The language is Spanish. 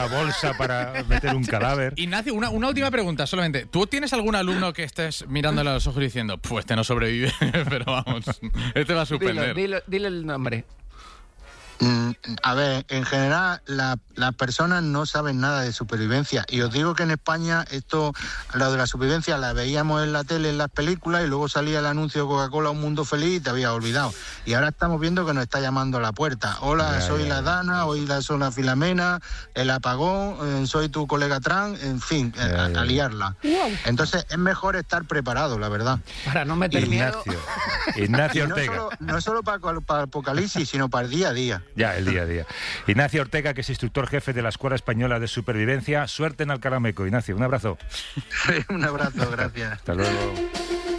bolsa para meter un cadáver. Ignacio, una última pregunta solamente. ¿Tú tienes algún alumno que estés mirándole a los ojos y diciendo, pues este no sobrevive, pero vamos, este va a suspender? Dile el nombre. A ver, en general las personas no saben nada de supervivencia, y os digo que en España lo de la supervivencia la veíamos en la tele, en las películas, y luego salía el anuncio de Coca-Cola Un Mundo Feliz y te habías olvidado, y ahora estamos viendo que nos está llamando a la puerta. Hola, soy la Dana, hoy soy la Filomena, el apagón, soy tu colega Tran, en fin, a liarla. Entonces es mejor estar preparado, la verdad, para no meter miedo. Ignacio Ortega. No solo para el apocalipsis, sino para el día a día. Ya, el día a día. Ignacio Ortega, que es instructor jefe de la Escuela Española de Supervivencia. Suerte en Alcalá Meco, Ignacio. Un abrazo. Un abrazo, gracias. Hasta luego.